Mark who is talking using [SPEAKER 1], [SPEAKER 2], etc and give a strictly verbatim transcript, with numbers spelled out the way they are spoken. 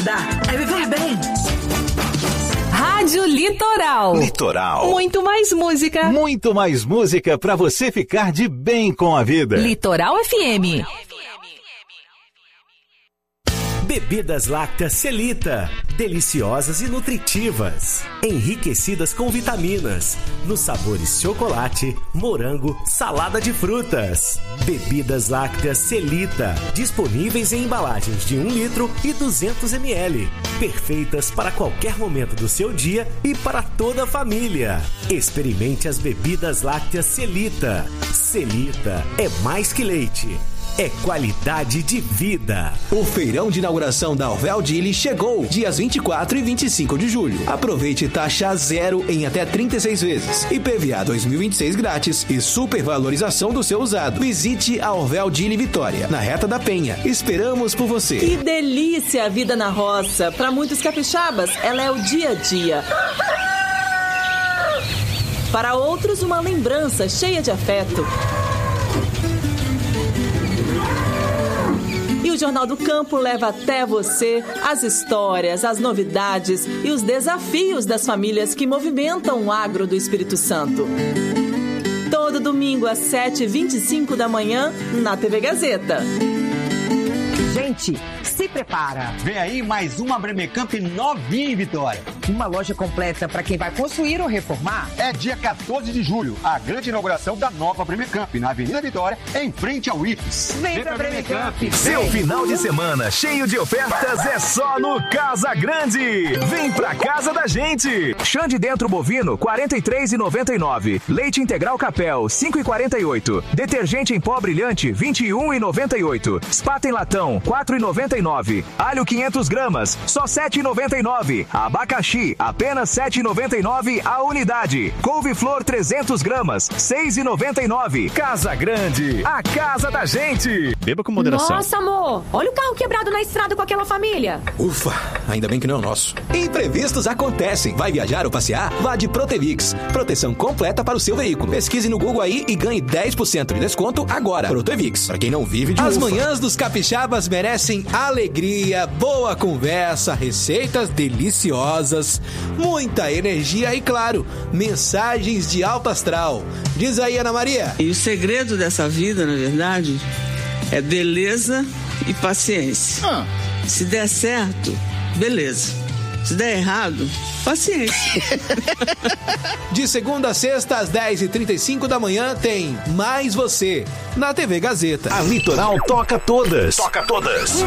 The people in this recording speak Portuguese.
[SPEAKER 1] Acordar é viver bem.
[SPEAKER 2] Rádio Litoral.
[SPEAKER 3] Litoral.
[SPEAKER 2] Muito mais música.
[SPEAKER 3] Muito mais música pra você ficar de bem com a vida.
[SPEAKER 2] Litoral F M.
[SPEAKER 4] Bebidas lácteas Celita, deliciosas e nutritivas, enriquecidas com vitaminas, nos sabores chocolate, morango, salada de frutas. Bebidas lácteas Celita, disponíveis em embalagens de um litro e duzentos mililitros, perfeitas para qualquer momento do seu dia e para toda a família. Experimente as bebidas lácteas Celita. Celita é mais que leite. É qualidade de vida.
[SPEAKER 5] O feirão de inauguração da Orvel Dili chegou dias vinte e quatro e vinte e cinco de julho. Aproveite taxa zero em até trinta e seis vezes. I P V A dois mil e vinte e seis grátis e supervalorização do seu usado. Visite a Orvel Dili Vitória, na Reta da Penha. Esperamos por você.
[SPEAKER 6] Que delícia a vida na roça. Para muitos capixabas, ela é o dia a dia. Para outros, uma lembrança cheia de afeto. E o Jornal do Campo leva até você as histórias, as novidades e os desafios das famílias que movimentam o agro do Espírito Santo. Todo domingo às sete e vinte e cinco da manhã na T V Gazeta.
[SPEAKER 7] Gente, se prepara.
[SPEAKER 8] Vem aí mais uma Bremecamp novinha em Vitória.
[SPEAKER 7] Uma loja completa para quem vai construir ou reformar.
[SPEAKER 8] É dia quatorze de julho, a grande inauguração da nova Bremecamp, na Avenida Vitória, em frente ao I P S.
[SPEAKER 7] Vem, Vem pra Bremecamp.
[SPEAKER 9] Seu final de semana cheio de ofertas é só no Casa Grande. Vem pra casa da gente. Xande dentro bovino, quarenta e três reais e noventa e nove centavos. Leite integral Capel, cinco reais e quarenta e oito centavos. Detergente em pó brilhante, vinte e um reais e noventa e oito centavos. Spata em latão, quatro reais e noventa e nove centavos. Alho quinhentas gramas, só sete reais e noventa e nove centavos. Abacaxi, apenas sete reais e noventa e nove centavos a unidade. Couve-flor trezentas gramas, seis reais e noventa e nove centavos. Casa Grande, a casa da gente.
[SPEAKER 3] Beba com moderação.
[SPEAKER 10] Nossa, amor, olha o carro quebrado na estrada com aquela família.
[SPEAKER 5] Ufa, ainda bem que não é o nosso. Imprevistos acontecem. Vai viajar ou passear? Vá de Protevix. Proteção completa para o seu veículo. Pesquise no Google aí e ganhe dez por cento de desconto agora. Protevix, para quem não vive de As ufa. Manhãs dos capixabas merecem alegria, boa conversa, receitas deliciosas, muita energia e, claro, mensagens de alto astral. Diz aí, Ana Maria.
[SPEAKER 11] E o segredo dessa vida, na verdade, é beleza e paciência. Ah. Se der certo, beleza. Se der errado, paciência.
[SPEAKER 5] De segunda a sexta, às dez e trinta e cinco da manhã, tem Mais Você, na T V Gazeta.
[SPEAKER 3] A Litoral toca todas. Toca todas.